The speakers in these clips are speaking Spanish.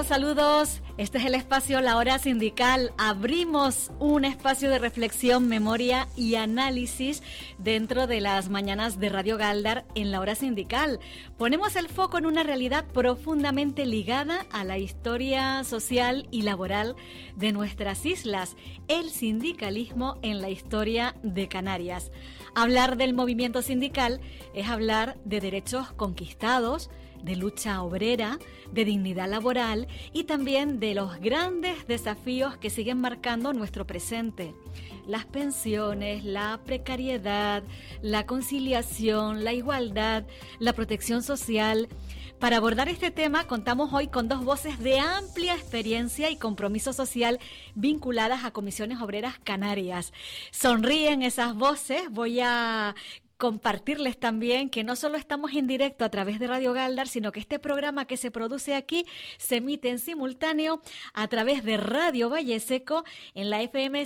Saludos, este es el espacio La Hora Sindical. Abrimos un espacio de reflexión, memoria y análisis dentro de las mañanas de Radio Galdar en La Hora Sindical. Ponemos el foco en una realidad profundamente ligada a la historia social y laboral de nuestras islas, el sindicalismo en la historia de Canarias. Hablar del movimiento sindical es hablar de derechos conquistados, de lucha obrera, de dignidad laboral y también de los grandes desafíos que siguen marcando nuestro presente. Las pensiones, la precariedad, la conciliación, la igualdad, la protección social. Para abordar este tema contamos hoy con dos voces de amplia experiencia y compromiso social vinculadas a comisiones obreras canarias. Sonríen esas voces, voy a compartirles también que no solo estamos en directo a través de Radio Galdar, sino que este programa que se produce aquí se emite en simultáneo a través de Radio Valle Seco en la FM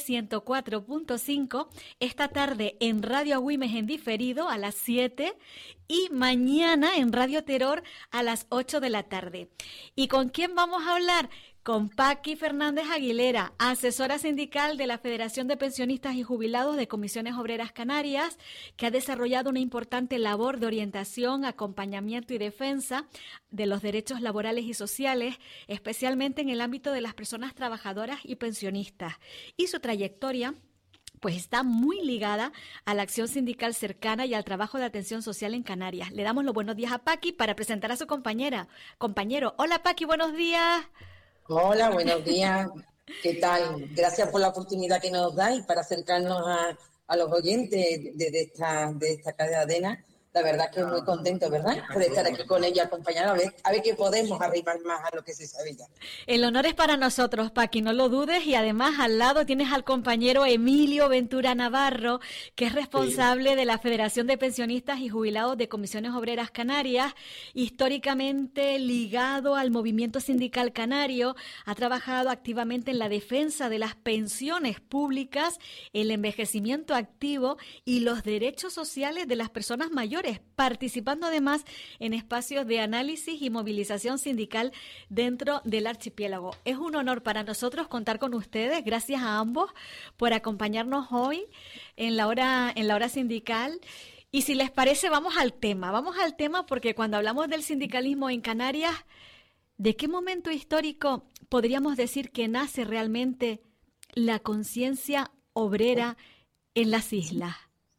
104.5, esta tarde en Radio Agüimes en diferido a las 7 y mañana en Radio Terror a las 8 de la tarde. ¿Y con quién vamos a hablar? Con Paqui Fernández Aguilera, asesora sindical de la Federación de Pensionistas y Jubilados de Comisiones Obreras Canarias, que ha desarrollado una importante labor de orientación, acompañamiento y defensa de los derechos laborales y sociales, especialmente en el ámbito de las personas trabajadoras y pensionistas. Y su trayectoria pues está muy ligada a la acción sindical cercana y al trabajo de atención social en Canarias. Le damos los buenos días a Paqui para presentar a su compañero. Hola Paqui, buenos días. Hola, buenos días. ¿Qué tal? Gracias por la oportunidad que nos dais para acercarnos a los oyentes de esta cadena. La verdad que muy contento, ¿verdad? Por estar aquí con ella, acompañada, a ver qué podemos arrimar más a lo que se sabía. El honor es para nosotros, Paqui, no lo dudes, y además al lado tienes al compañero Emilio Ventura Navarro, que es responsable de la Federación de Pensionistas y Jubilados de Comisiones Obreras Canarias, históricamente ligado al movimiento sindical canario, ha trabajado activamente en la defensa de las pensiones públicas, el envejecimiento activo y los derechos sociales de las personas mayores, participando además en espacios de análisis y movilización sindical dentro del archipiélago. Es un honor para nosotros contar con ustedes, gracias a ambos por acompañarnos hoy en la hora sindical. Y si les parece, vamos al tema porque cuando hablamos del sindicalismo en Canarias, ¿de qué momento histórico podríamos decir que nace realmente la conciencia obrera en las islas?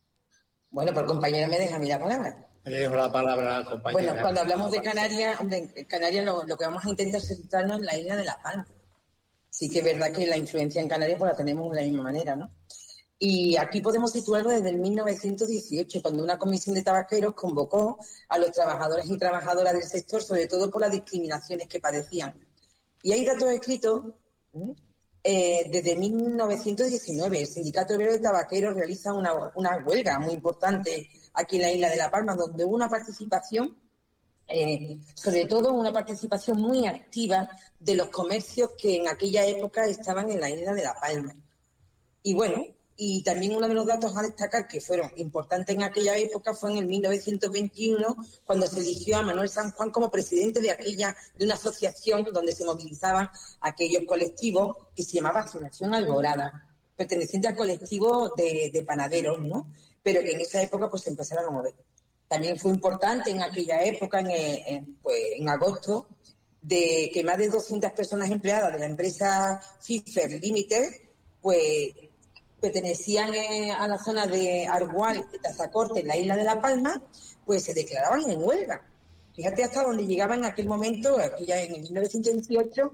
Bueno, pues compañera, me deja a mí la palabra. Le dejo la palabra al compañero. Bueno, cuando hablamos de Canarias, lo que vamos a intentar es centrarnos en la isla de La Palma. Sí que es verdad que la influencia en Canarias pues la tenemos de la misma manera, ¿no? Y aquí podemos situarlo desde el 1918, cuando una comisión de tabaqueros convocó a los trabajadores y trabajadoras del sector, sobre todo por las discriminaciones que padecían. Y hay datos escritos. Desde 1919, el Sindicato Obrero de Tabaqueros realiza una huelga muy importante aquí en la isla de La Palma, donde hubo una participación, sobre todo una participación muy activa de los comercios que en aquella época estaban en la isla de La Palma. Y bueno, y también uno de los datos a destacar que fueron importantes en aquella época fue en el 1921, cuando se eligió a Manuel San Juan como presidente de una asociación donde se movilizaban aquellos colectivos que se llamaba Generación Alborada, perteneciente al colectivo de panaderos, ¿no? Pero que en esa época pues se empezaron a mover. También fue importante en aquella época, en agosto, de que más de 200 personas empleadas de la empresa Fifer Limited, pues pertenecían a la zona de Argual y Tazacorte, en la isla de La Palma, pues se declaraban en huelga. Fíjate hasta dónde llegaban en aquel momento, aquí ya en el 1918,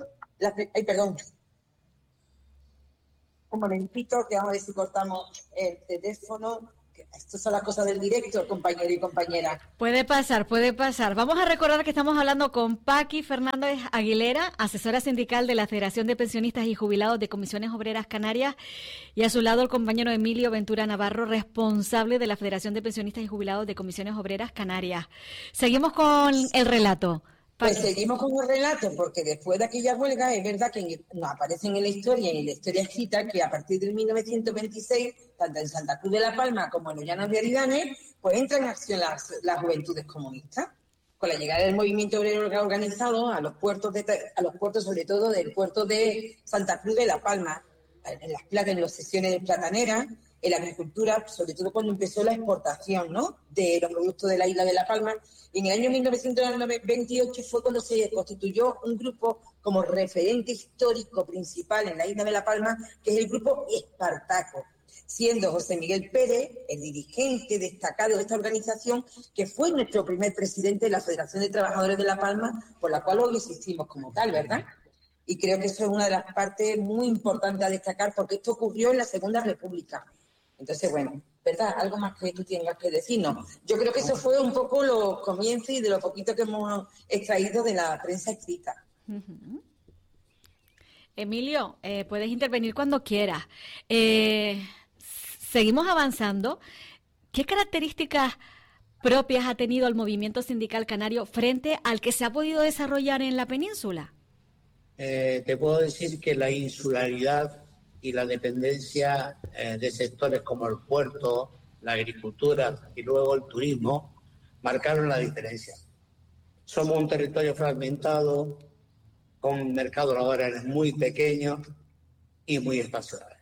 un momentito, que vamos a ver si cortamos el teléfono. Estas son las cosas del directo, compañero y compañera. Puede pasar. Vamos a recordar que estamos hablando con Paqui Fernández Aguilera, asesora sindical de la Federación de Pensionistas y Jubilados de Comisiones Obreras Canarias, y a su lado el compañero Emilio Ventura Navarro, responsable de la Federación de Pensionistas y Jubilados de Comisiones Obreras Canarias. Seguimos con el relato. Pues seguimos con el relato, porque después de aquella huelga es verdad que nos aparecen en la historia y en la historia escrita que a partir de 1926, tanto en Santa Cruz de La Palma como en los Llanos de Aridane, pues entran en acción las juventudes comunistas, con la llegada del movimiento obrero organizado a los puertos, sobre todo del puerto de Santa Cruz de La Palma, en las sesiones plataneras, en la agricultura, sobre todo cuando empezó la exportación, ¿no?, de los productos de la isla de La Palma. Y en el año 1928 fue cuando se constituyó un grupo como referente histórico principal en la isla de La Palma, que es el grupo Espartaco, siendo José Miguel Pérez el dirigente destacado de esta organización, que fue nuestro primer presidente de la Federación de Trabajadores de La Palma, por la cual hoy existimos como tal, ¿verdad? Y creo que eso es una de las partes muy importantes a destacar, porque esto ocurrió en la Segunda República. Entonces, bueno, ¿verdad? Algo más que tú tengas que decirnos. Yo creo que eso fue un poco los comienzos y de lo poquito que hemos extraído de la prensa escrita. Uh-huh. Emilio, puedes intervenir cuando quieras. Seguimos avanzando. ¿Qué características propias ha tenido el movimiento sindical canario frente al que se ha podido desarrollar en la península? Te puedo decir que la insularidad y la dependencia de sectores como el puerto, la agricultura y luego el turismo marcaron la diferencia. Somos un territorio fragmentado, con mercados laborales muy pequeños y muy espaciados.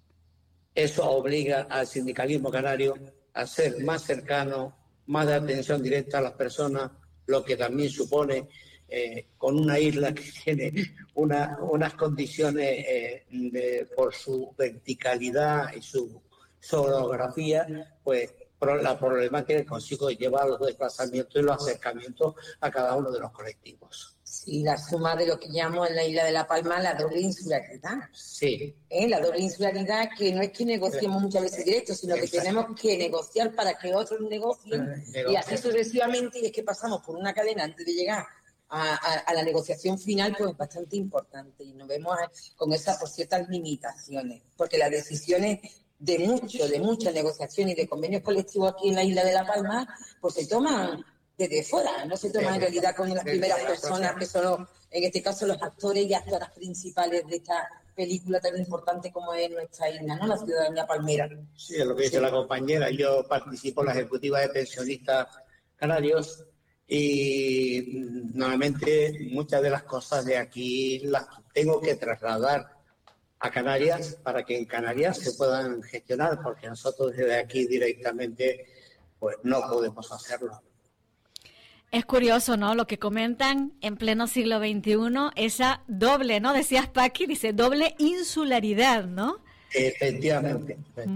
Eso obliga al sindicalismo canario a ser más cercano, más de atención directa a las personas, lo que también supone, con una isla que tiene unas condiciones por su verticalidad y su orografía, pues la problemática que consigo llevar los desplazamientos y los acercamientos a cada uno de los colectivos. Sí, la suma de lo que llamo en la isla de La Palma la doble insularidad. Sí. La doble insularidad, que no es que negociemos muchas veces directo, sino que tenemos que negociar para que otros negocien, y así sucesivamente, y es que pasamos por una cadena antes de llegar a la negociación final, pues bastante importante, y nos vemos con por ciertas limitaciones, porque las decisiones de muchas negociaciones y de convenios colectivos aquí en la isla de La Palma, pues se toman desde fuera, no se toman en realidad con las primeras personas que son, en este caso, los actores y actoras principales de esta película tan importante como es nuestra isla, ¿no?, la ciudadanía palmera. Sí, es lo que dice la compañera. Yo participo en la ejecutiva de pensionistas canarios y normalmente muchas de las cosas de aquí las tengo que trasladar a Canarias para que en Canarias se puedan gestionar, porque nosotros desde aquí directamente pues no podemos hacerlo. Es curioso, ¿no?, lo que comentan en pleno siglo XXI, esa doble, ¿no?, decías Paqui, dice doble insularidad, ¿no? Efectivamente.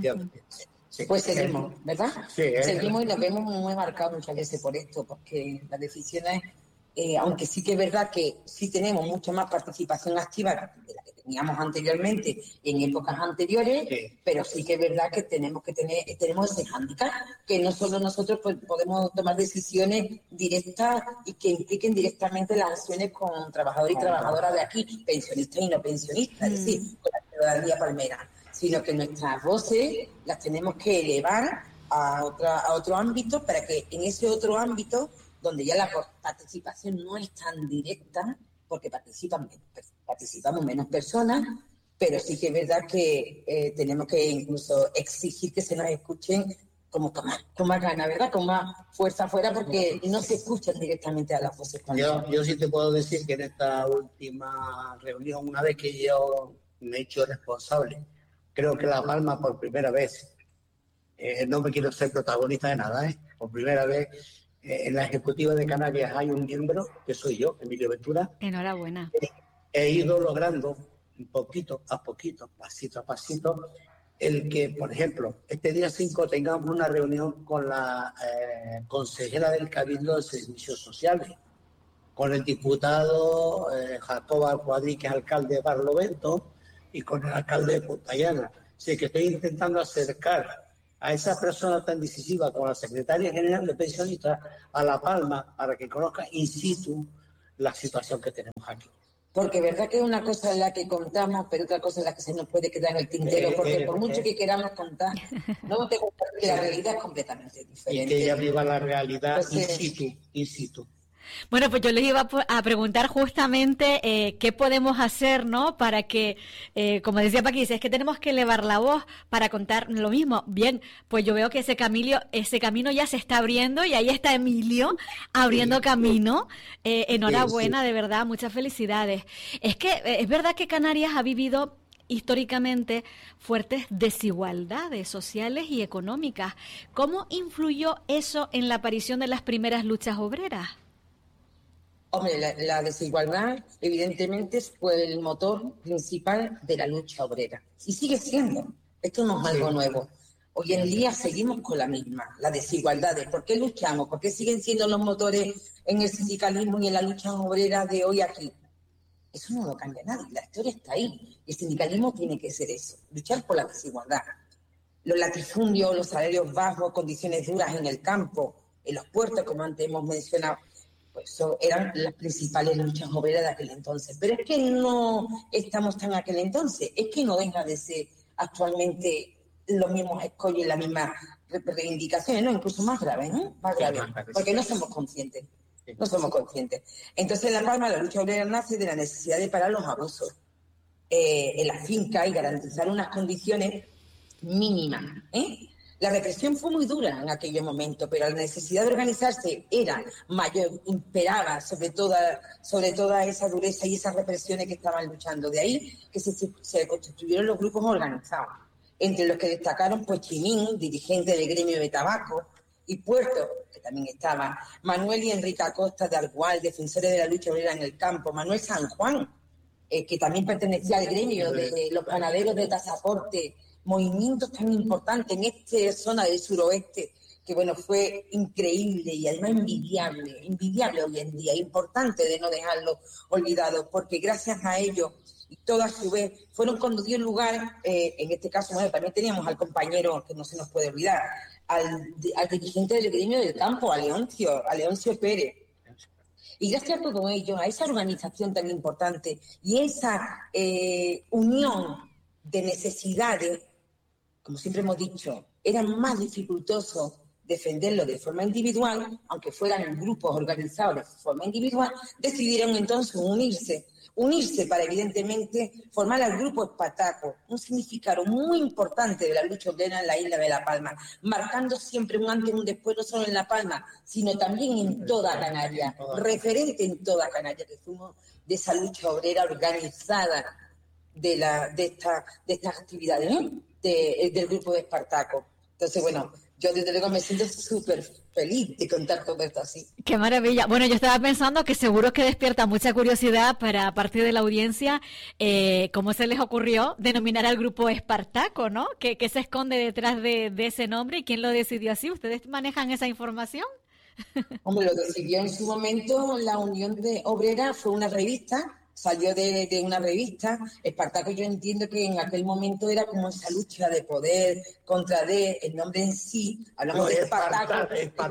Sí. Pues seguimos, ¿verdad? Sí, seguimos y nos vemos muy marcados muchas veces por esto, porque las decisiones, aunque sí que es verdad que sí tenemos mucha más participación activa de la que teníamos anteriormente y en épocas anteriores, sí, pero sí que es verdad que tenemos ese hándicap, que no solo nosotros pues, podemos tomar decisiones directas y que impliquen directamente las acciones con trabajadores y trabajadoras de aquí, pensionistas y no pensionistas, es decir, con la ciudadanía palmera, sino que nuestras voces las tenemos que elevar a otro ámbito, para que en ese otro ámbito, donde ya la participación no es tan directa, porque participamos menos personas, pero sí que es verdad que tenemos que incluso exigir que se nos escuchen con más ganas, ¿verdad?, con más fuerza afuera, porque no se escuchan directamente a las voces. Yo sí te puedo decir que en esta última reunión, una vez que yo me he hecho responsable, creo que La Palma por primera vez, no me quiero ser protagonista de nada, por primera vez en la ejecutiva de Canarias hay un miembro, que soy yo, Emilio Ventura. Enhorabuena. He ido logrando poquito a poquito, pasito a pasito, el que, por ejemplo, este día 5 tengamos una reunión con la consejera del Cabildo de Servicios Sociales, con el diputado Jacob Alcuadrí, que es alcalde de Barlovento, y con el alcalde de Punta Llana. Así que estoy intentando acercar a esa persona tan decisiva como la secretaria general de pensionistas a La Palma, para que conozca in situ la situación que tenemos aquí. Porque verdad que una cosa es la que contamos, pero otra cosa es la que se nos puede quedar en el tintero, porque por mucho que queramos contar, no te contar que la realidad es completamente diferente. Y que ella viva la realidad in situ. Bueno, pues yo les iba a preguntar justamente qué podemos hacer, ¿no? Para que, como decía Paqui, es que tenemos que elevar la voz para contar lo mismo. Bien, pues yo veo que ese camino ya se está abriendo y ahí está Emilio abriendo camino. Enhorabuena, de verdad, muchas felicidades. Es que es verdad que Canarias ha vivido históricamente fuertes desigualdades sociales y económicas. ¿Cómo influyó eso en la aparición de las primeras luchas obreras? Hombre, la desigualdad evidentemente fue el motor principal de la lucha obrera. Y sigue siendo. Esto no es algo nuevo. Hoy en día seguimos con la misma, las desigualdades. ¿Por qué luchamos? ¿Por qué siguen siendo los motores en el sindicalismo y en la lucha obrera de hoy aquí? Eso no lo cambia nadie. La historia está ahí. El sindicalismo tiene que ser eso, luchar por la desigualdad. Los latifundios, los salarios bajos, condiciones duras en el campo, en los puertos, como antes hemos mencionado, pues eso eran las principales luchas obreras de aquel entonces. Pero es que no estamos tan en aquel entonces, es que no deja de ser actualmente los mismos escollos y las mismas reivindicaciones, no, incluso más graves, ¿no? Más graves, porque no somos conscientes. No somos conscientes. Entonces, en La Palma, la lucha obrera nace de la necesidad de parar los abusos en la finca y garantizar unas condiciones mínimas. La represión fue muy dura en aquel momento, pero la necesidad de organizarse era mayor, imperaba sobre toda esa dureza y esas represiones que estaban luchando. De ahí que se constituyeron los grupos organizados, entre los que destacaron pues Chimín, dirigente del gremio de tabaco, y Puerto, que también estaba, Manuel y Enrique Acosta de Argual, defensores de la lucha obrera en el campo, Manuel San Juan, que también pertenecía al gremio de los ganaderos de Tazaporte, movimientos tan importantes en esta zona del suroeste, que bueno, fue increíble y además envidiable hoy en día, importante de no dejarlo olvidado, porque gracias a ellos y todo a su vez fueron cuando dio lugar, en este caso bueno, también teníamos al compañero que no se nos puede olvidar, al dirigente del gremio del campo, a Leoncio Pérez. Y gracias a todo ello, a esa organización tan importante y esa unión de necesidades, como siempre hemos dicho, era más dificultoso defenderlo de forma individual, aunque fueran en grupos organizados de forma individual, decidieron entonces unirse para evidentemente formar al grupo Espartaco, un significado muy importante de la lucha obrera en la isla de La Palma, marcando siempre un antes y un después, no solo en La Palma, sino también en toda Canarias, referente en toda Canarias, que fuimos de esa lucha obrera organizada de estas actividades, ¿no? Del grupo de Espartaco. Entonces, bueno, yo desde luego me siento súper feliz de contar todo esto así. ¡Qué maravilla! Bueno, yo estaba pensando que seguro que despierta mucha curiosidad para parte de la audiencia cómo se les ocurrió denominar al grupo Espartaco, ¿no? ¿Qué se esconde detrás de ese nombre y quién lo decidió así? ¿Ustedes manejan esa información? Hombre, lo decidió en su momento la Unión de Obrera, fue una revista. Salió de una revista. Espartaco, yo entiendo que en aquel momento era como esa lucha de poder contra el nombre en sí. Hablamos de Espartaco.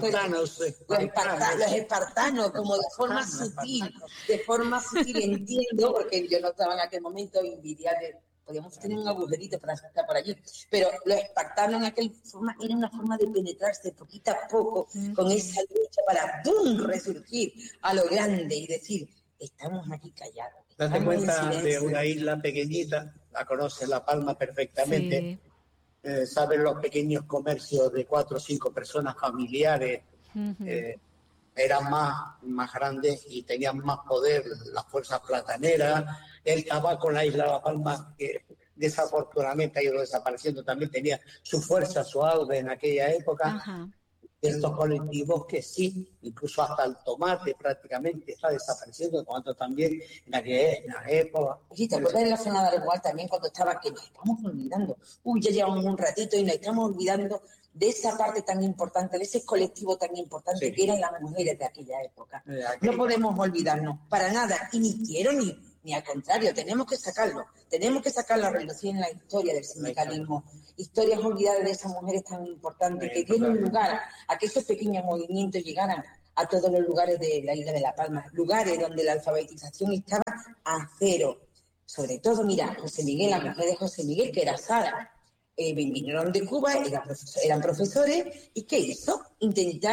Los espartanos, como de forma sutil, entiendo, porque yo no estaba en aquel momento envidiable. Podíamos tener un agujerito para estar por allí, pero los espartanos en aquel forma era una forma de penetrarse poquito a poco con esa lucha para ¡pum! Resurgir a lo grande y decir: estamos aquí callados. Date cuenta de una isla pequeñita, la conoces La Palma perfectamente, sí. Sabes los pequeños comercios de 4 o 5 personas familiares, eran más grandes y tenían más poder las fuerzas plataneras, el tabaco en la isla de La Palma, que desafortunadamente ha ido desapareciendo, también tenía su fuerza, su auge en aquella época. Ajá. Estos colectivos que sí, incluso hasta el tomate prácticamente está desapareciendo, cuando también en aquella época. Sí, ¿te acuerdas de la zona de Argual también cuando estaba, que nos estamos olvidando? Ya llevamos un ratito y nos estamos olvidando de esa parte tan importante, de ese colectivo tan importante, sí, que eran las mujeres de aquella época. No podemos olvidarnos para nada, y ni quiero ni al contrario, tenemos que sacarlo a relucir en la historia del sindicalismo, historias olvidadas de esas mujeres tan importantes que dieron lugar a que esos pequeños movimientos llegaran a todos los lugares de la isla de La Palma, lugares donde la alfabetización estaba a cero. Sobre todo, mira, José Miguel, la mujer de José Miguel, que era Sara, vinieron de Cuba, eran profesores, ¿y qué hizo? Intentar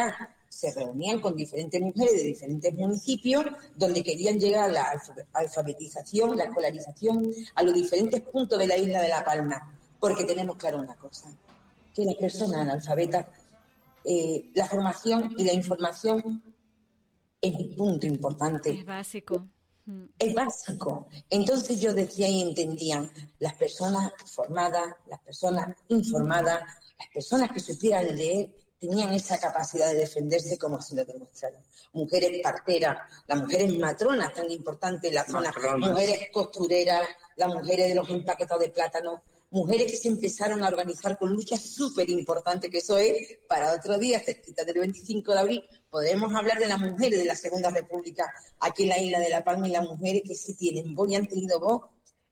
se reunían con diferentes mujeres de diferentes municipios donde querían llegar a la alfabetización, la escolarización, a los diferentes puntos de la isla de La Palma, porque tenemos claro una cosa, que las personas analfabetas, la formación y la información es un punto importante. Es básico. Es básico. Entonces yo decía y entendían, las personas formadas, las personas informadas, las personas que supieran leer, tenían esa capacidad de defenderse como se lo demostraron. Mujeres parteras, las mujeres matronas tan importantes en la zona, mujeres costureras, las mujeres de los empaquetados de plátano, mujeres que se empezaron a organizar con luchas súper importantes, que eso es para otro día, cerquita del 25 de abril, podemos hablar de las mujeres de la Segunda República aquí en la isla de La Palma y las mujeres que sí tienen voz y han tenido voz,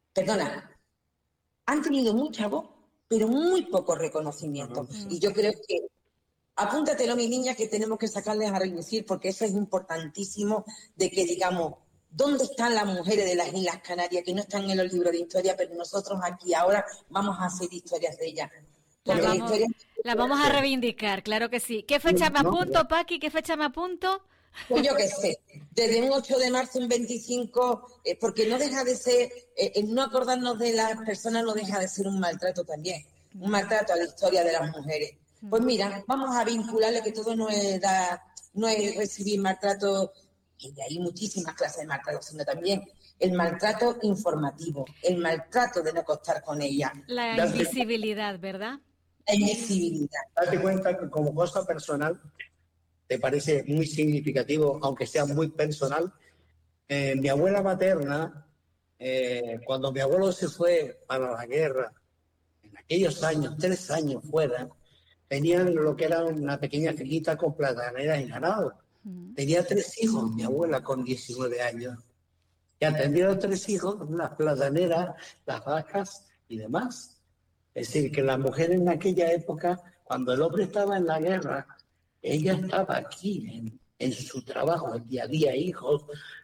han tenido mucha voz, pero muy poco reconocimiento. Y yo creo que, apúntatelo, mi niña, que tenemos que sacarles a relucir, porque eso es importantísimo, de que digamos, ¿dónde están las mujeres de las Islas Canarias que no están en los libros de historia, pero nosotros aquí ahora vamos a hacer historias de ellas? La vamos a reivindicar, claro que sí. ¿Qué fecha me apunto, Paqui? ¿Qué fecha me apunto? Pues yo qué sé, desde un 8 de marzo, un 25, porque no deja de ser, el no acordarnos de las personas no deja de ser un maltrato también, un maltrato a la historia de las mujeres. Pues mira, vamos a vincularle que todo no es recibir maltrato, y hay muchísimas clases de maltrato, sino también el maltrato informativo, el maltrato de no acostar con ella. La invisibilidad, ¿verdad? La invisibilidad. Date cuenta que como cosa personal, te parece muy significativo, aunque sea muy personal. Mi abuela materna, cuando mi abuelo se fue para la guerra, en aquellos años, 3 años fuera, tenían lo que era una pequeña finquita con plataneras y ganado. Tenía 3 hijos, mi abuela, con 19 años. Y atendía a los 3 hijos, las plataneras, las vacas y demás. Es decir, que la mujer en aquella época, cuando el hombre estaba en la guerra, ella estaba aquí en su trabajo, el día a día, hijos.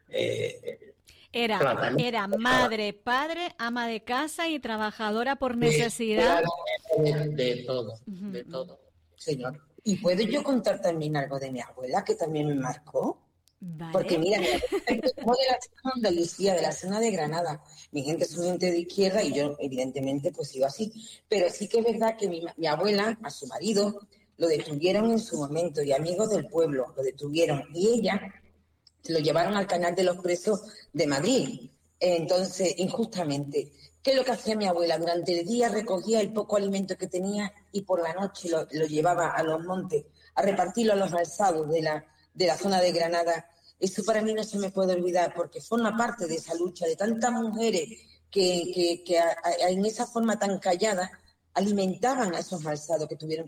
Era madre, padre, ama de casa y trabajadora por necesidad. De todo, de todo, señor. ¿Y puedo yo contar también algo de mi abuela, que también me marcó? Vale. Porque mira, mi abuela es de la zona de Andalucía, de la zona de Granada. Mi gente es una gente de izquierda y yo, evidentemente, pues sigo así. Pero sí que es verdad que mi abuela, a su marido, lo detuvieron en su momento, y amigos del pueblo lo detuvieron. Y ella lo llevaron al canal de los presos de Madrid. Entonces, injustamente. ¿Qué es lo que hacía mi abuela? Durante el día recogía el poco alimento que tenía y por la noche lo llevaba a los montes a repartirlo a los alzados de la zona de Granada. Eso para mí no se me puede olvidar, porque forma parte de esa lucha de tantas mujeres que en esa forma tan callada alimentaban a esos alzados que tuvieron que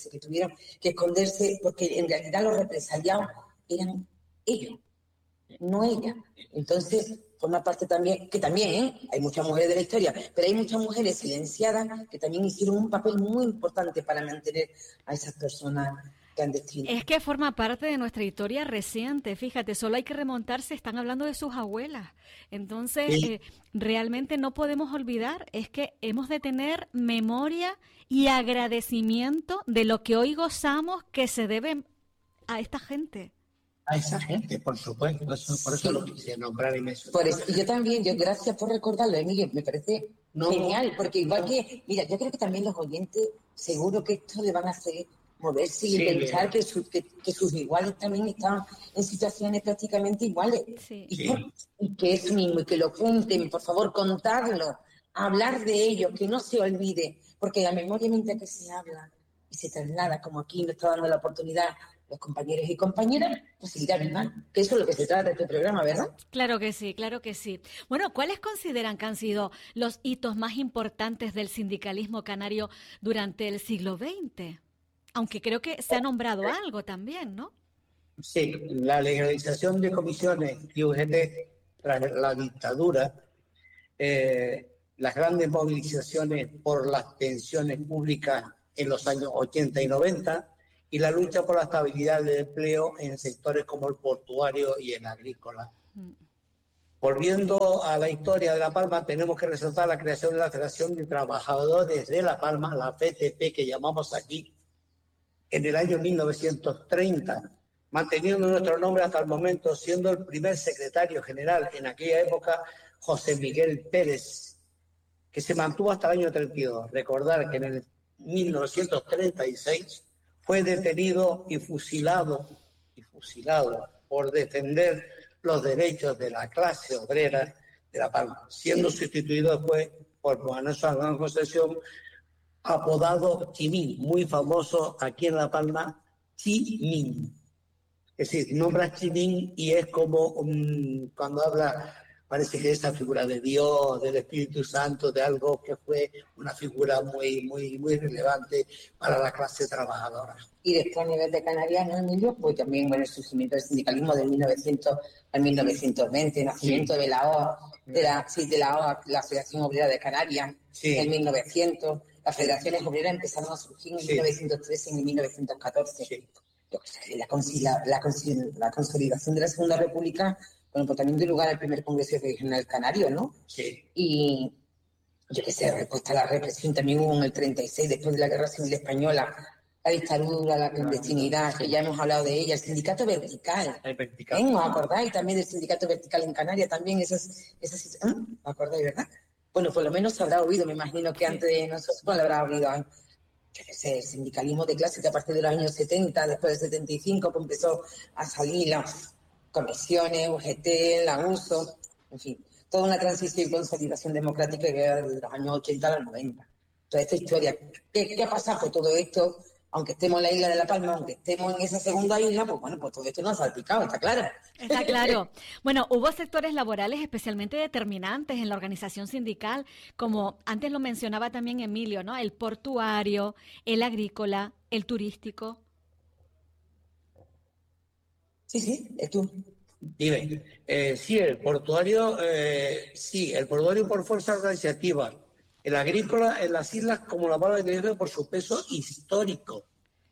esconderse porque en realidad los represaliados eran ellos, no ella. Entonces, forma parte también, que también hay muchas mujeres de la historia, pero hay muchas mujeres silenciadas que también hicieron un papel muy importante para mantener a esas personas clandestinas. Es que forma parte de nuestra historia reciente, fíjate, solo hay que remontarse, están hablando de sus abuelas. Entonces, sí, realmente no podemos olvidar, es que hemos de tener memoria y agradecimiento de lo que hoy gozamos que se debe a esta gente. A esa gente, por supuesto, por eso lo quise nombrar y por eso, y yo también, gracias por recordarlo, Emilio, me parece genial, porque igual que, mira, yo creo que también los oyentes, seguro que esto le van a hacer moverse y pensar que sus iguales también están en situaciones prácticamente iguales, y que eso mismo, y que lo cuenten, por favor, contarlo, hablar de ello, que no se olvide, porque la memoria, mientras que se habla y se traslada, como aquí nos está dando la oportunidad los compañeros y compañeras, pues seguirá viva, que eso es lo que se trata de este programa, ¿verdad? Claro que sí, claro que sí. Bueno, ¿cuáles consideran que han sido los hitos más importantes del sindicalismo canario durante el siglo XX? Aunque creo que se ha nombrado algo también, ¿no? Sí, la legalización de comisiones y UGT tras la dictadura, las grandes movilizaciones por las pensiones públicas en los años 80 y 90, y la lucha por la estabilidad del empleo en sectores como el portuario y el agrícola. Volviendo a la historia de La Palma, tenemos que resaltar la creación de la Federación de Trabajadores de La Palma, la FTP, que llamamos aquí, en el año 1930, manteniendo nuestro nombre hasta el momento, siendo el primer secretario general en aquella época José Miguel Pérez, que se mantuvo hasta el año 32. Recordar que en el 1936 fue detenido y fusilado por defender los derechos de la clase obrera de La Palma, siendo sustituido después por Juan Antonio Concepción, apodado Chimín, muy famoso aquí en La Palma, Chimín. Es decir, nombra Chimín y es como cuando habla, parece que esa figura de Dios, del Espíritu Santo, de algo que fue una figura muy relevante para la clase trabajadora. Y después a nivel de Canarias, ¿no, Emilio? Pues también, bueno, el surgimiento del sindicalismo del 1900 al 1920, nacimiento de la OA, de la OA, la Asociación Obrera de Canarias, en 1900. Las federaciones obreras empezaron a surgir en 1913 y en 1914. Sí. La consolidación de la Segunda República, bueno, pues también dio lugar al primer Congreso Regional Canario, ¿no? Sí. Y yo qué sé, respuesta a la represión también hubo en el 36, después de la Guerra Civil Española, la dictadura, la clandestinidad, que ya hemos hablado de ella, el sindicato vertical. El vertical. ¿Os acordáis también del sindicato vertical en Canarias? También esas ¿os acordáis, verdad? Bueno, por lo menos se habrá oído, me imagino que antes de nosotros lo habrá oído. Yo qué sé, el sindicalismo de clase que a partir de los años 70, después del 75, pues empezó a salir las comisiones, UGT, la USO, en fin, toda una transición y consolidación democrática que era desde los años 80 a los 90. Toda esta historia, ¿qué ha pasado con todo esto? Aunque estemos en la isla de La Palma, aunque estemos en esa segunda isla, pues bueno, pues todo esto nos ha salpicado, está claro. Está claro. Bueno, hubo sectores laborales especialmente determinantes en la organización sindical, como antes lo mencionaba también Emilio, ¿no? El portuario, el agrícola, el turístico. Sí, es tú. Dime, sí, el portuario por fuerza organizativa. El agrícola en las islas como La Palma de Tenerife por su peso histórico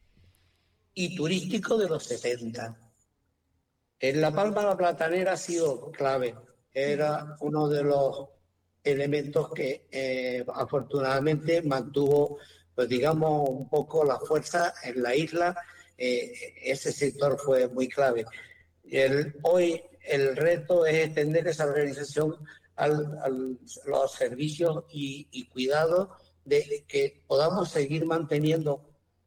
y turístico de los 70. En La Palma la platanera ha sido clave. Era uno de los elementos que afortunadamente mantuvo, pues digamos, un poco la fuerza en la isla. Ese sector fue muy clave. Hoy el reto es extender esa organización a los servicios y cuidados de que podamos seguir manteniendo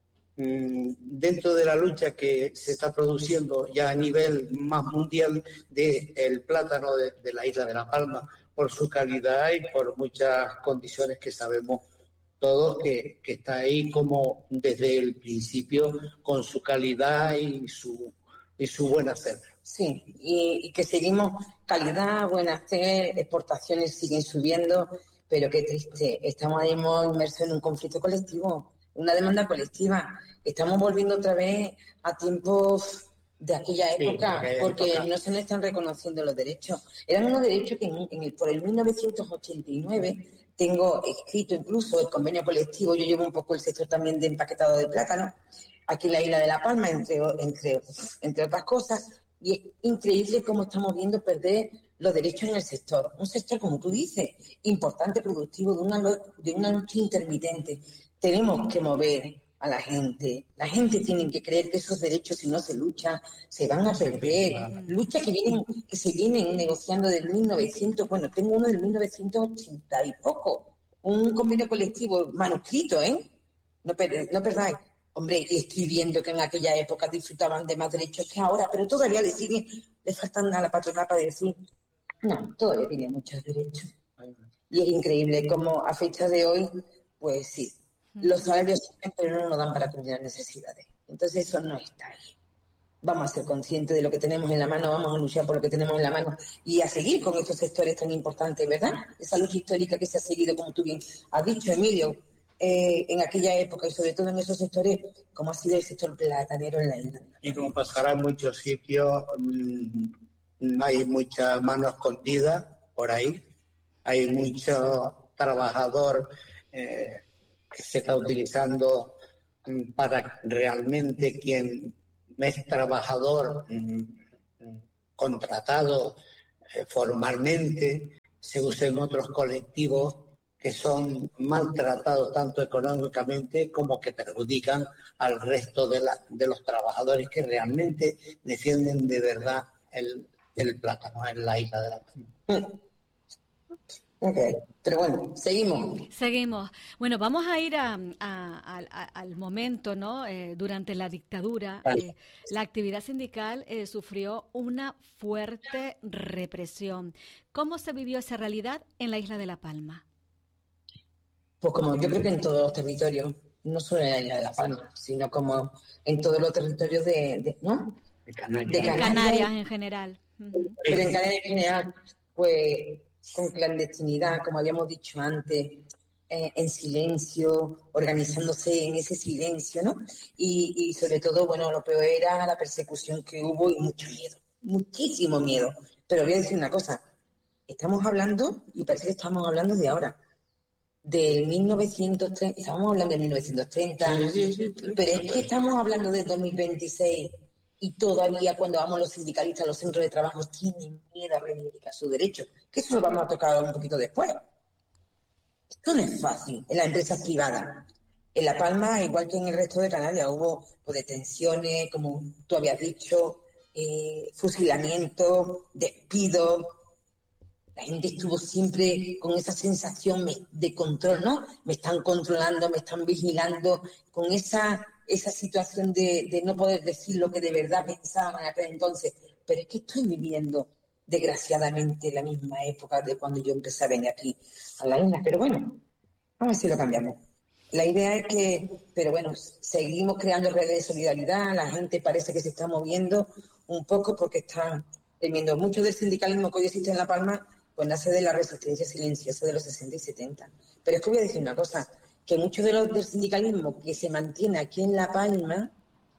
dentro de la lucha que se está produciendo ya a nivel más mundial del plátano de la isla de La Palma, por su calidad y por muchas condiciones que sabemos todos que está ahí como desde el principio con su calidad y su buen hacer. Sí, y que seguimos calidad, buen hacer, exportaciones siguen subiendo, pero qué triste, estamos ahí inmersos en un conflicto colectivo, una demanda colectiva. Estamos volviendo otra vez a tiempos de aquella época, porque no se nos están reconociendo los derechos. Eran unos derechos que por el 1989 tengo escrito incluso el convenio colectivo. Yo llevo un poco el sector también de empaquetado de plátano, aquí en la isla de La Palma, entre otras cosas, y es increíble cómo estamos viendo perder los derechos en el sector. Un sector, como tú dices, importante, productivo, de una lucha intermitente. Tenemos que mover a la gente. La gente tiene que creer que esos derechos, si no se lucha, se van a perder. Luchas que se vienen negociando del 1900, bueno, tengo uno del 1980 y poco. Un convenio colectivo manuscrito, No perdáis. Hombre, y estoy viendo que en aquella época disfrutaban de más derechos que ahora, pero todavía le faltan a la patronal para decir, no, todavía tiene muchos derechos. Y es increíble cómo a fecha de hoy, pues sí, los salarios suben, pero no nos dan para cubrir las necesidades. Entonces eso no está ahí. Vamos a ser conscientes de lo que tenemos en la mano, vamos a luchar por lo que tenemos en la mano y a seguir con estos sectores tan importantes, ¿verdad? Esa lucha histórica que se ha seguido, como tú bien has dicho, Emilio, en aquella época y sobre todo en esos sectores, como ha sido el sector platanero en la isla. Y como pasará en muchos sitios, hay mucha mano escondida por ahí, hay mucho trabajador que se está utilizando para realmente quien es trabajador contratado formalmente, se usa en otros colectivos que son maltratados tanto económicamente como que perjudican al resto de los trabajadores que realmente defienden de verdad el plátano en la isla de La Palma. Ok, pero bueno, seguimos. Seguimos. Bueno, vamos a ir al momento, ¿no? Durante la dictadura, la actividad sindical sufrió una fuerte represión. ¿Cómo se vivió esa realidad en la isla de La Palma? Pues como yo creo que en todos los territorios, no solo en la isla de La Palma, sino como en todos los territorios ¿no? De Canarias. De Canarias en general. Uh-huh. Pero en Canarias en general, pues con clandestinidad, como habíamos dicho antes, en silencio, organizándose en ese silencio, ¿no? Y sobre todo, bueno, lo peor era la persecución que hubo y mucho miedo, muchísimo miedo. Pero voy a decir una cosa, estamos hablando, y parece que estamos hablando de ahora, del 1930, estábamos hablando de 1930, sí. Pero es que estamos hablando de 2026 y todavía cuando vamos los sindicalistas a los centros de trabajo tienen miedo a reivindicar sus derechos, que eso lo vamos a tocar un poquito después. Esto no es fácil en las empresas privadas. En La Palma, igual que en el resto de Canarias, hubo detenciones, como tú habías dicho, fusilamientos, despidos. La gente estuvo siempre con esa sensación de control, ¿no? Me están controlando, me están vigilando, con esa situación de no poder decir lo que de verdad pensaban aquel entonces. Pero es que estoy viviendo, desgraciadamente, la misma época de cuando yo empecé a venir aquí a la isla. Pero bueno, vamos a ver si lo cambiamos. La idea es que, pero bueno, seguimos creando redes de solidaridad, la gente parece que se está moviendo un poco porque están temiendo mucho del sindicalismo que hoy existe en La Palma, pues nace de la resistencia silenciosa de los 60 y 70. Pero es que voy a decir una cosa, que mucho del sindicalismo que se mantiene aquí en La Palma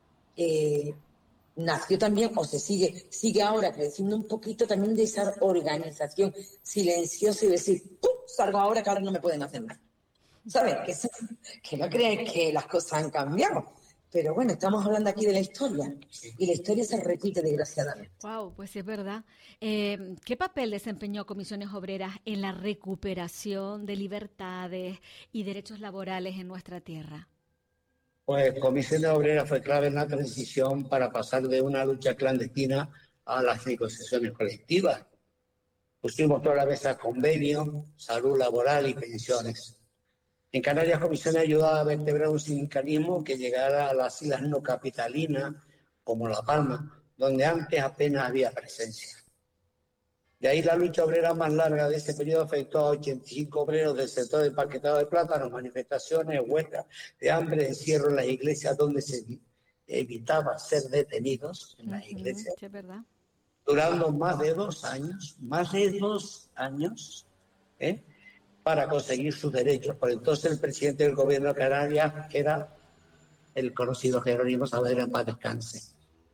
nació también, o se sigue ahora creciendo un poquito también de esa organización silenciosa y decir, ¡pum!, salgo ahora que ahora no me pueden hacer nada. ¿Sabes? Que no crean que las cosas han cambiado. Pero bueno, estamos hablando aquí de la historia y la historia se repite desgraciadamente. Wow, pues es verdad. ¿Qué papel desempeñó Comisiones Obreras en la recuperación de libertades y derechos laborales en nuestra tierra? Pues Comisiones Obreras fue clave en la transición para pasar de una lucha clandestina a las negociaciones colectivas. Pusimos toda la vez a convenios, salud laboral y pensiones. En Canarias, Comisiones ayudaba a vertebrar un sindicalismo que llegara a las islas no capitalinas, como La Palma, donde antes apenas había presencia. De ahí la lucha obrera más larga de ese periodo afectó a 85 obreros del sector del empaquetado de plátanos, manifestaciones, huelgas de hambre, encierro en las iglesias donde se evitaba ser detenidos en las iglesias. Sí, es verdad. Durando más de 2 años, para conseguir sus derechos. Por entonces el presidente del gobierno de Canarias era el conocido Jerónimo Saavedra, en paz descanse.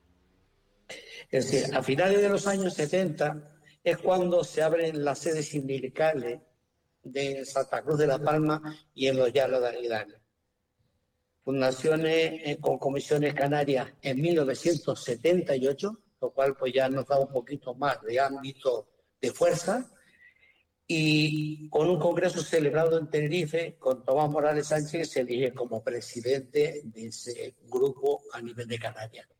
Es decir, a finales de los años 70 es cuando se abren las sedes sindicales de Santa Cruz de La Palma y en los Llanos de Aguilar. Fundaciones con Comisiones Canarias en 1978, lo cual pues ya nos da un poquito más de ámbito de fuerza, y con un congreso celebrado en Tenerife, con Tomás Morales Sánchez, se elige como presidente de ese grupo a nivel de Canarias.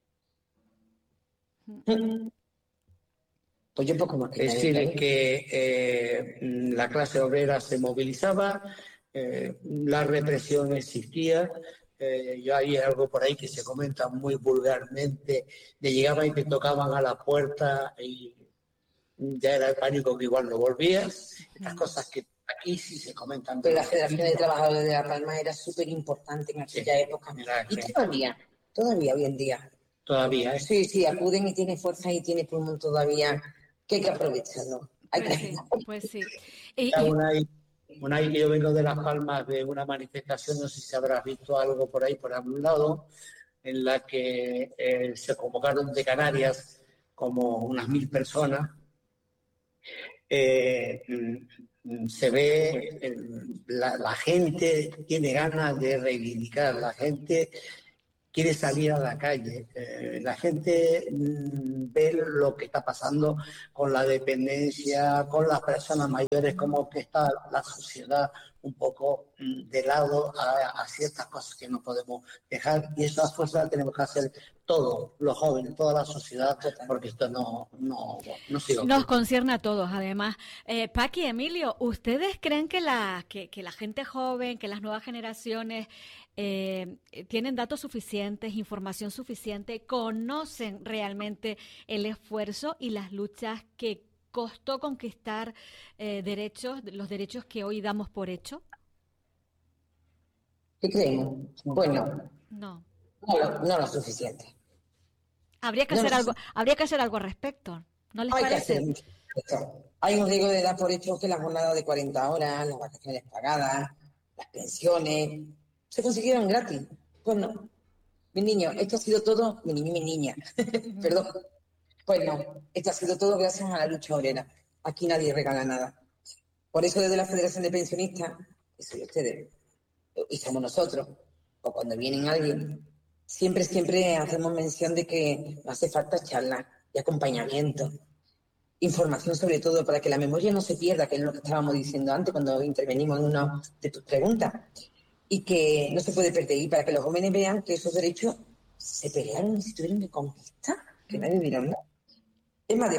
Pues yo poco más. Es decir, que la clase obrera se movilizaba, la represión existía. Yo hay algo por ahí que se comenta muy vulgarmente, de llegaban y te tocaban a la puerta y ya era el pánico que igual no volvías. Estas cosas que aquí sí se comentan. Pero la Federación de Trabajadores de La Palma era súper importante en aquella época. Y todavía hoy en día. Todavía, ¿eh? Sí, acuden y tiene fuerza y tiene pulmón todavía, que hay que aprovecharlo. Pues sí. Una vez que yo vengo de Las Palmas de una manifestación, no sé si habrás visto algo por ahí, por algún lado, en la que se convocaron de Canarias como unas 1000 personas. Se ve, la gente tiene ganas de reivindicar, la gente quiere salir a la calle, la gente ve lo que está pasando con la dependencia, con las personas mayores, cómo que está la sociedad un poco de lado a ciertas cosas que no podemos dejar, y esa fuerza tenemos que hacer todos los jóvenes, toda la sociedad, porque esto no sigue. Nos concierne a todos, además. Paqui, Emilio, ¿ustedes creen que la gente joven, que las nuevas generaciones tienen datos suficientes, información suficiente, conocen realmente el esfuerzo y las luchas que costó conquistar los derechos que hoy damos por hecho? ¿Qué creemos? Bueno, No. no lo suficiente. Habría que hacer algo al respecto, ¿no les parece? Hay un riesgo de dar por hecho que la jornada de 40 horas, las vacaciones pagadas, las pensiones, se consiguieron gratis. Pues no. Mi niño, esto ha sido todo, mi niño y mi niña, perdón. Pues no, esto ha sido todo gracias a la lucha obrera. Aquí nadie regala nada. Por eso desde la Federación de Pensionistas, que soy ustedes, y somos nosotros, o cuando vienen alguien, siempre hacemos mención de que hace falta charlas y acompañamiento, información sobre todo para que la memoria no se pierda, que es lo que estábamos diciendo antes cuando intervenimos en una de tus preguntas, y que no se puede perder, y para que los jóvenes vean que esos derechos se pelearon y se tuvieron que conquistar, que nadie dirá nada. Es más,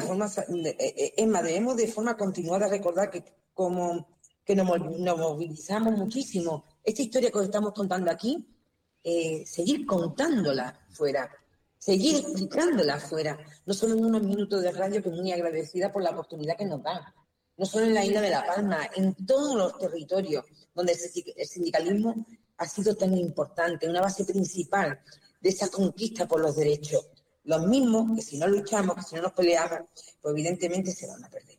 debemos de forma continuada recordar que nos movilizamos muchísimo. Esta historia que os estamos contando aquí, seguir contándola fuera, seguir explicándola fuera, no solo en unos minutos de radio, que muy agradecida por la oportunidad que nos dan, no solo en la isla de La Palma, en todos los territorios donde el sindicalismo ha sido tan importante, una base principal de esa conquista por los derechos. Los mismos que si no luchamos, que si no nos peleamos, pues evidentemente se van a perder.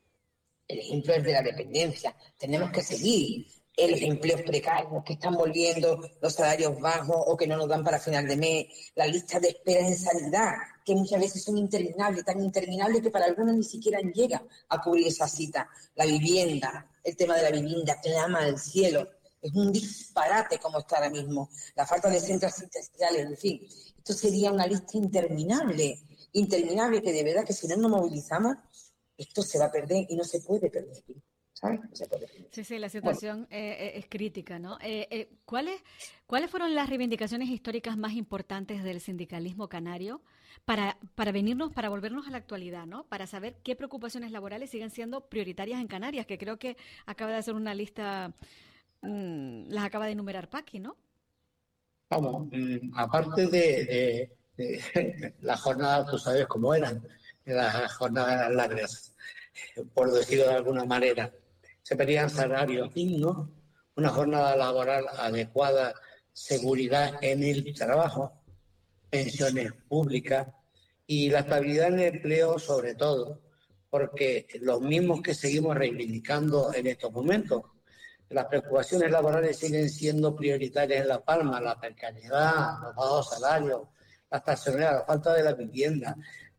El ejemplo es de la dependencia. Tenemos que seguir los empleos precarios que están volviendo, los salarios bajos o que no nos dan para final de mes, la lista de espera en sanidad, que muchas veces son interminables, tan interminables que para algunos ni siquiera llega a cubrir esa cita. La vivienda, el tema de la vivienda clama al cielo. Es un disparate como está ahora mismo. La falta de centros asistenciales, en fin. Esto sería una lista interminable que de verdad que si no nos movilizamos, esto se va a perder y no se puede perder. ¿Sabes? No se puede perder. Sí, la situación es crítica, ¿no? ¿Cuáles fueron las reivindicaciones históricas más importantes del sindicalismo canario para volvernos a la actualidad, ¿no? Para saber qué preocupaciones laborales siguen siendo prioritarias en Canarias, que creo que acaba de hacer una lista, las acaba de enumerar Paqui, ¿no? Vamos, aparte de las jornadas, tú sabes cómo eran, las jornadas largas, por decirlo de alguna manera. Se pedían salarios dignos, una jornada laboral adecuada, seguridad en el trabajo, pensiones públicas y la estabilidad en el empleo sobre todo, porque los mismos que seguimos reivindicando en estos momentos. Las preocupaciones laborales siguen siendo prioritarias en La Palma, la precariedad, los bajos salarios, la estacionalidad, la falta de la vivienda,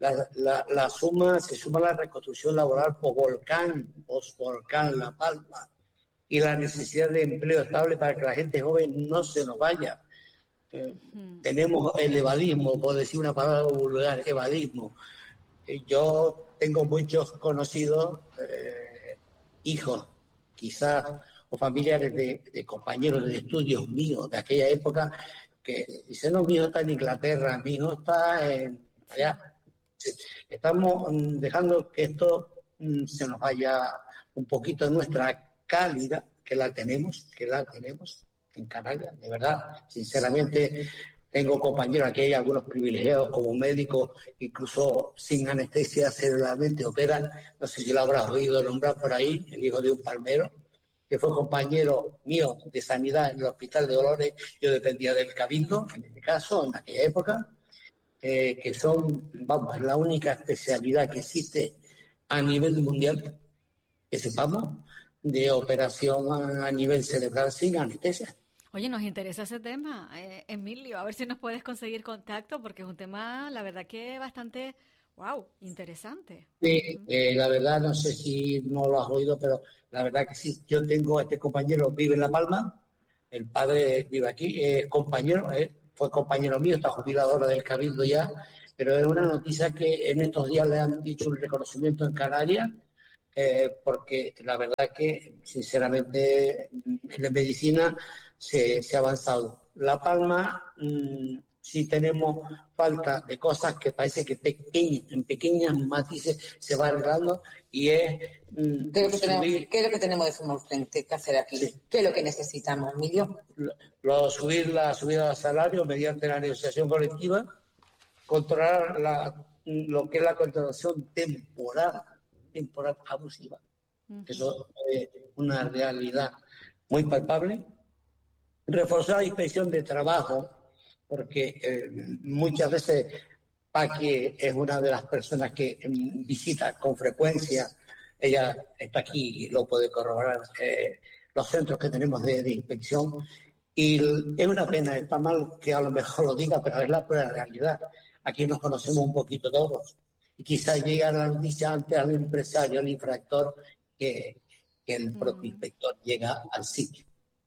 se suma la reconstrucción laboral post-volcán, La Palma, y la necesidad de empleo estable para que la gente joven no se nos vaya. Tenemos el evadismo, por decir una palabra vulgar, evadismo. Yo tengo muchos conocidos, hijos, quizás, o familiares de compañeros de estudios míos de aquella época, que dicen, no, mi hijo está en Inglaterra, mi hijo está allá. Estamos dejando que esto se nos vaya un poquito de nuestra calidad, que la tenemos en Canarias, de verdad. Sinceramente, tengo compañeros, aquí hay algunos privilegiados como médicos, incluso sin anestesia celularmente operan. No sé si lo habrás oído nombrar por ahí, el hijo de un palmero, que fue compañero mío de sanidad en el Hospital de Dolores. Yo dependía del Cabildo, en este caso, en aquella época, que son, vamos, la única especialidad que existe a nivel mundial, que sepamos, de operación a nivel cerebral sin anestesia. Oye, nos interesa ese tema, Emilio, a ver si nos puedes conseguir contacto, porque es un tema, la verdad que bastante, wow, interesante. Sí, la verdad, no sé si no lo has oído, pero la verdad que sí, yo tengo a este compañero, vive en La Palma, el padre vive aquí, compañero, fue compañero mío, está jubilado ahora del Cabildo ya, pero es una noticia que en estos días le han dicho un reconocimiento en Canarias, porque la verdad que, sinceramente, en la medicina se ha avanzado. La Palma, sí tenemos falta de cosas que parece que en pequeños matices se va arreglando, y es ¿Qué es lo que tenemos de forma urgente que hacer aquí? Sí. ¿Qué es lo que necesitamos, Emilio? subir la subida de salario mediante la negociación colectiva, controlar lo que es la contratación temporal abusiva. Eso es una realidad muy palpable. Reforzar la inspección de trabajo, porque muchas veces Paqui es una de las personas que visita con frecuencia. Ella está aquí y lo puede corroborar, los centros que tenemos de inspección. Y es una pena, está mal que a lo mejor lo diga, pero es la pura realidad. Aquí nos conocemos un poquito todos. Y quizás llega la noticia antes al empresario, al infractor, que el propio inspector llega al sitio.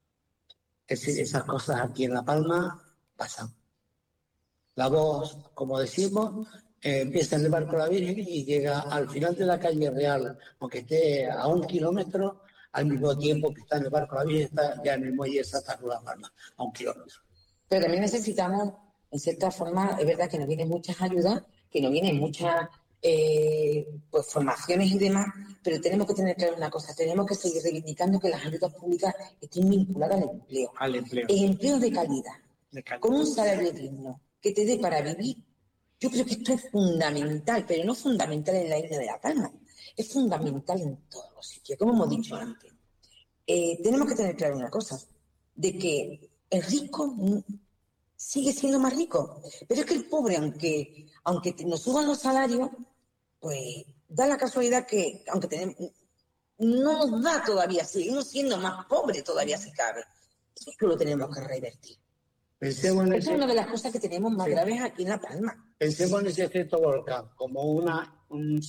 Es decir, esas cosas aquí en La Palma pasan. La voz, como decimos, empieza en el Barco La Virgen y llega al final de la calle Real, aunque esté a 1 kilómetro, al mismo tiempo que está en el Barco La Virgen, está ya en el muelle de Santa Cruz de La Palma, a 1 kilómetro. Pero también necesitamos, en cierta forma, es verdad que nos vienen muchas ayudas, que nos vienen muchas pues formaciones y demás, pero tenemos que tener claro una cosa, tenemos que seguir reivindicando que las ayudas públicas estén vinculadas al empleo. Al empleo. El empleo de calidad, con un salario digno, que te dé para vivir. Yo creo que esto es fundamental, pero no fundamental en la isla de La Palma, es fundamental en todos los sitios, como hemos dicho antes. Tenemos que tener claro una cosa, de que el rico sigue siendo más rico, pero es que el pobre, aunque nos suban los salarios, pues da la casualidad que, aunque tenemos, no nos da todavía, seguimos siendo más pobres todavía si cabe. Eso es que lo tenemos que revertir. Esa es una de las cosas que tenemos más graves aquí en La Palma. Pensemos en ese efecto volcán como un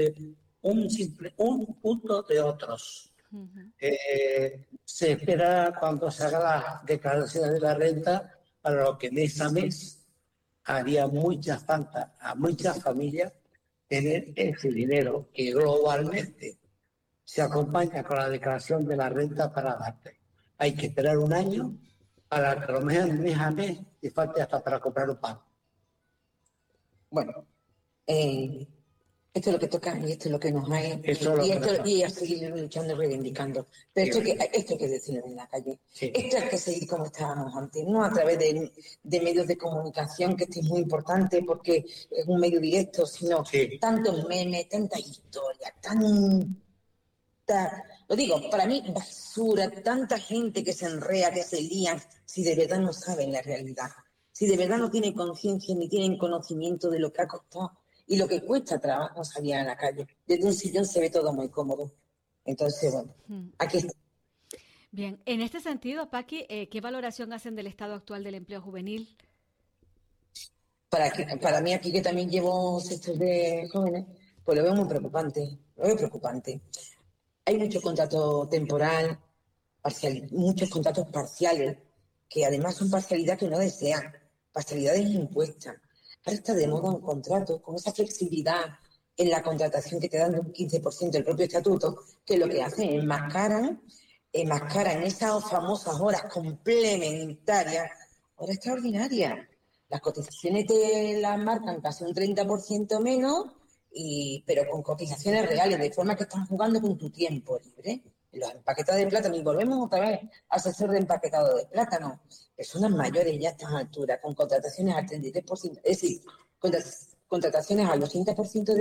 punto de otros. Se espera, cuando se haga las declaraciones de la renta, para lo que mes a mes haría mucha falta a muchas familias tener ese dinero que globalmente se acompaña con la declaración de la renta para darte. Hay que esperar 1 año para que lo mejor mes a mes te falte hasta para comprar un pan. Bueno, esto es lo que toca y esto es lo que nos hay. Y a seguir luchando y reivindicando. Pero esto hay que decirlo en la calle. Sí. Esto hay que seguir como estábamos antes, no a través de medios de comunicación, que esto es muy importante porque es un medio directo, sino tantos memes, tantas historias, lo digo, para mí, basura, tanta gente que se enrea, que se lían, si de verdad no saben la realidad, si de verdad no tienen conciencia ni tienen conocimiento de lo que ha costado y lo que cuesta trabajo salir a la calle. Desde un sillón se ve todo muy cómodo. Entonces, bueno, aquí está. Bien, en este sentido, Paqui, ¿qué valoración hacen del estado actual del empleo juvenil? Para mí, aquí que también llevo sectores de jóvenes, pues lo veo muy preocupante. Hay mucho contrato temporal, muchos contratos parciales, que además son parcialidades que no desean, parcialidades impuestas. Ahora está de moda un contrato con esa flexibilidad en la contratación que te dan de un 15% del propio estatuto, que lo que hacen es enmascaran esas famosas horas complementarias, horas extraordinarias. Las cotizaciones te las marcan casi un 30% menos, pero con cotizaciones reales, de forma que están jugando con tu tiempo libre. Los empaquetados de plátano, y volvemos otra vez al sector de empaquetado de plátano. Personas mayores ya a estas alturas, con contrataciones al 33%, es decir, contrataciones al 80%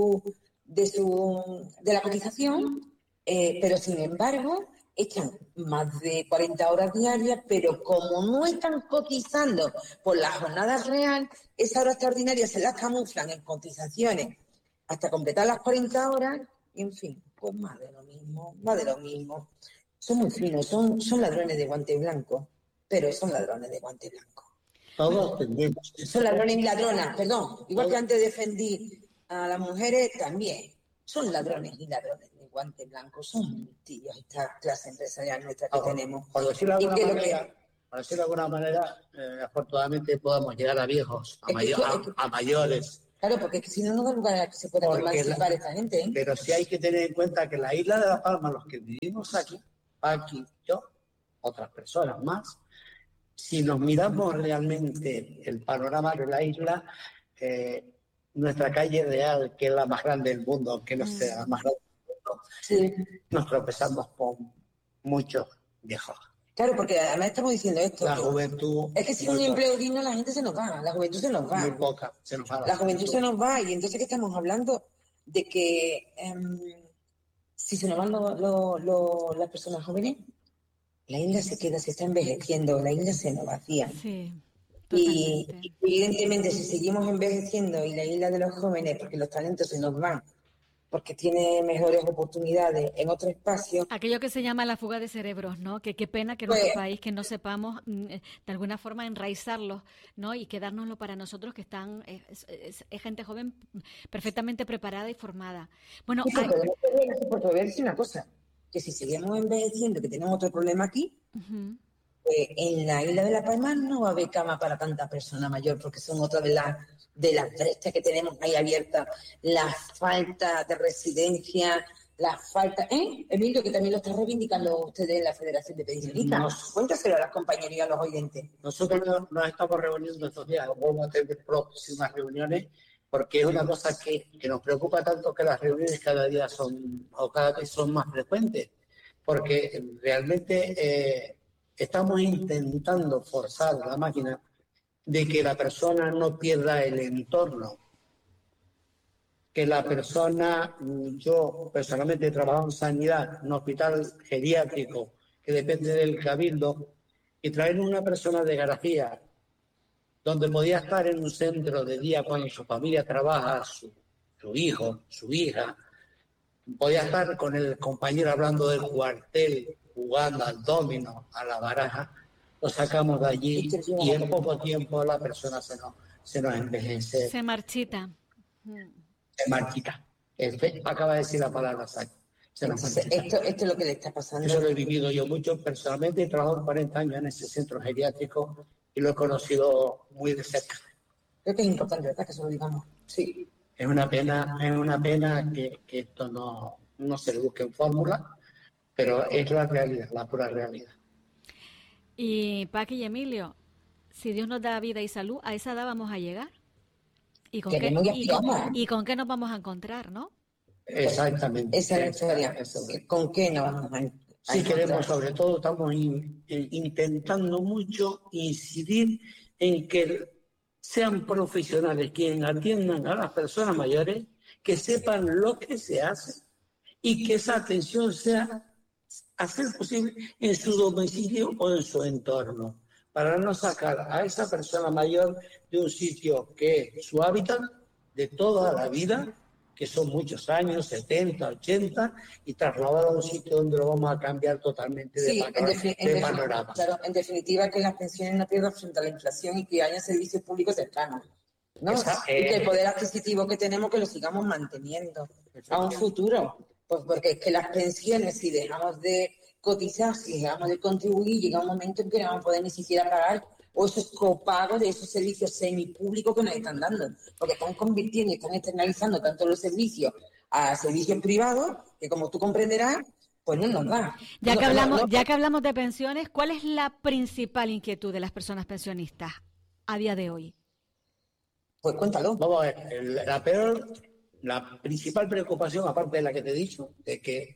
de la cotización, pero sin embargo echan más de 40 horas diarias, pero como no están cotizando por la jornada real, esa hora extraordinaria se las camuflan en cotizaciones hasta completar las 40 horas, y en fin, pues más de lo mismo. Son muy finos, son ladrones de guante blanco, pero son ladrones de guante blanco. Todos tendemos. Son ladrones y ladronas, perdón. Igual que antes defendí a las mujeres, también. Son ladrones y ladrones de guante blanco. Son tíos esta clase empresarial nuestra que tenemos. Por decirlo de alguna manera, afortunadamente podamos llegar a viejos, a mayores, Claro, porque es que si no, no da lugar a que se pueda emancipar esta gente, ¿eh? Pero sí hay que tener en cuenta que la isla de La Palma, los que vivimos aquí, yo, otras personas más, si nos miramos realmente el panorama de la isla, nuestra calle real, que es la más grande del mundo, aunque no sea la más grande del mundo, Sí. nos tropezamos con muchos viejos. Claro, porque además estamos diciendo esto. La juventud... Es que sin un empleo digno la gente se nos va, la juventud se nos va. Muy poca, se nos va. La juventud se nos va y entonces ¿qué estamos hablando? De que si se nos van las personas jóvenes, la isla se queda, se está envejeciendo, la isla se nos vacía. Sí, y totalmente. evidentemente si seguimos envejeciendo y la isla de los jóvenes, porque los talentos se nos van, porque tiene mejores oportunidades en otro espacio. Aquello que se llama la fuga de cerebros, ¿no? Que qué pena que en Pues, nuestro país que no sepamos de alguna forma enraizarlos, ¿no? Y quedárnoslo para nosotros que están, es gente joven perfectamente preparada y formada. Bueno, sí, porque voy a decir una cosa, que si seguimos envejeciendo, que tenemos otro problema aquí, en la isla de La Palma no va a haber cama para tanta persona mayor, porque son otra de las brechas que tenemos ahí abiertas, la falta de residencia, la falta... Emilio, que también lo está reivindicando ustedes en la Federación de Pensionistas. Cuéntaselo a las compañeras y a los oyentes. Nosotros nos estamos reuniendo estos días, vamos a tener próximas reuniones, porque es una cosa que nos preocupa tanto, que las reuniones cada vez son más frecuentes, porque realmente estamos intentando forzar la máquina de que la persona no pierda el entorno, que la persona, yo personalmente he trabajado en sanidad, en un hospital geriátrico que depende del Cabildo, y traer una persona de García, donde podía estar en un centro de día cuando su familia trabaja, su hijo, su hija, podía estar con el compañero hablando del cuartel, jugando al dominó, a la baraja, lo sacamos de allí y en poco tiempo la persona se nos envejece. se marchita. Se marchita. Acaba de decir la palabra exacta. Esto es lo que le está pasando. Eso lo he vivido yo mucho personalmente, he trabajado 40 años en ese centro geriátrico y lo he conocido muy de cerca. Creo que es importante, ¿verdad?, que eso lo digamos. Sí. Es una pena que esto no se le busque en fórmula, pero es la realidad, la pura realidad. Y Paqui y Emilio, si Dios nos da vida y salud, a esa edad vamos a llegar. ¿Y con qué nos vamos a encontrar, no? Exactamente. Esa es la historia. ¿Con qué nos vamos a encontrar? Sí, queremos, sobre todo, estamos intentando mucho incidir en que sean profesionales quienes atiendan a las personas mayores, que sepan lo que se hace y que esa atención sea a ser posible en su domicilio o en su entorno, para no sacar a esa persona mayor de un sitio que es su hábitat de toda la vida, que son muchos años, 70, 80, y trasladarlo a un sitio donde lo vamos a cambiar totalmente de panorama. Claro, en definitiva, que las pensiones no pierdan frente a la inflación y que haya servicios públicos cercanos, ¿no? Y que el poder adquisitivo que tenemos, que lo sigamos manteniendo a un futuro. Pues porque es que las pensiones, si dejamos de cotizar, si dejamos de contribuir, llega un momento en que no vamos a poder ni siquiera pagar o esos copagos de esos servicios semipúblicos que nos están dando, porque están convirtiendo y están externalizando tanto los servicios a servicios privados, que como tú comprenderás, pues no nos da. Ya que hablamos de pensiones, ¿cuál es la principal inquietud de las personas pensionistas a día de hoy? Pues cuéntalo. Vamos a ver, la principal preocupación, aparte de la que te he dicho, de que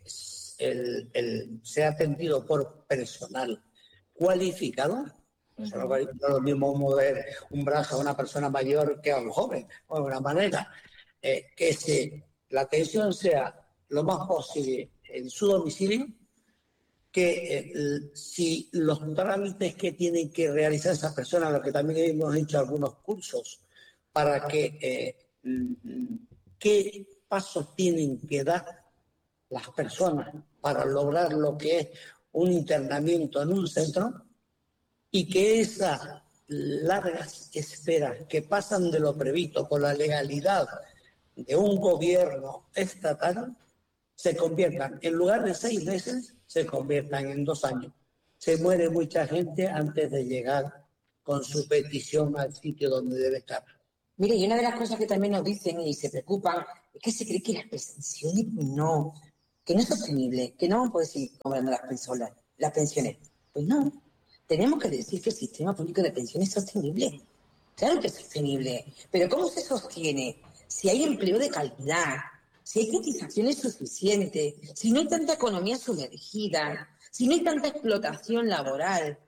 sea atendido por personal cualificado. No es lo mismo mover un brazo a una persona mayor que a un joven, o de una manera. Que la atención sea lo más posible en su domicilio, que si los trámites que tienen que realizar esas personas, lo que también hemos hecho algunos cursos, para que qué pasos tienen que dar las personas para lograr lo que es un internamiento en un centro, y que esas largas esperas que pasan de lo previsto con la legalidad de un gobierno estatal se conviertan, en lugar de 6 meses, se conviertan en 2 años. Se muere mucha gente antes de llegar con su petición al sitio donde debe estar. Mire, y una de las cosas que también nos dicen y se preocupan es que se cree que las pensiones que no es sostenible, que no vamos a poder seguir cobrando las pensiones. Pues no, tenemos que decir que el sistema público de pensiones es sostenible. Claro que es sostenible, pero ¿cómo se sostiene? Si hay empleo de calidad, si hay cotizaciones suficientes, si no hay tanta economía sumergida, si no hay tanta explotación laboral,